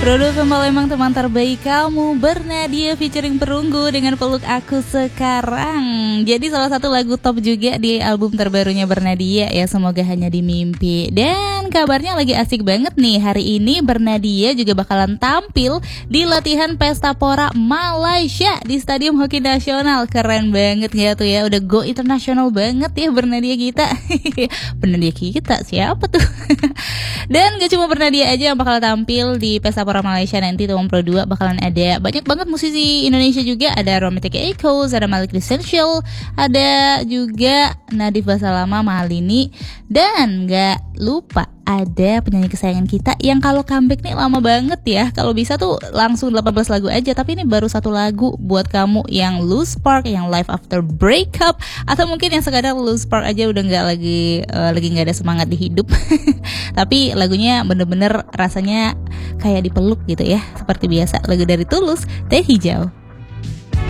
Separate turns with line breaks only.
Produsen Palembang, teman terbaik kamu, Bernadia featuring Perunggu dengan Peluk Aku Sekarang. Jadi salah satu lagu top juga di album terbarunya Bernadia ya, Semoga Hanya di Mimpi. Dan kabarnya lagi asik banget nih, hari ini Bernadia juga bakalan tampil di latihan Pesta Pora Malaysia di Stadium Hoki Nasional. Keren banget ya tuh ya, udah go internasional banget ya Bernadia kita. Bernadia kita siapa tuh? Dan gak cuma Bernadia aja yang bakal tampil di Pesta Pora Malaysia nanti tahun Pro 2, bakalan ada banyak banget musisi Indonesia juga. Ada Romantic Echoes, ada Malik Essential, ada juga Nadif Basalama, Mahalini. Dan gak lupa ada penyanyi kesayangan kita yang kalau comeback nih lama banget ya. Kalau bisa tuh langsung 18 lagu aja, tapi ini baru satu lagu buat kamu yang lose spark, yang life after breakup, atau mungkin yang sekadar lose spark aja udah nggak lagi nggak ada semangat di hidup. Tapi lagunya bener-bener rasanya kayak dipeluk gitu ya. Seperti biasa, lagu dari Tulus, Teh Hijau.